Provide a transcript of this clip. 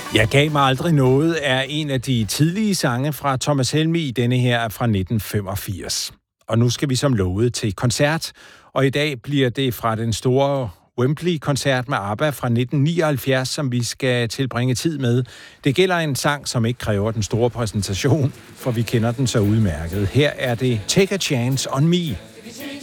Jeg gav mig aldrig noget er en af de tidlige sange fra Thomas Helmig. Denne her er fra 1985. Og nu skal vi som lovet til koncert, og i dag bliver det fra den store Wembley-koncert med ABBA fra 1979, som vi skal tilbringe tid med. Det gælder en sang, som ikke kræver den store præsentation, for vi kender den så udmærket. Her er det Take a Chance on Me.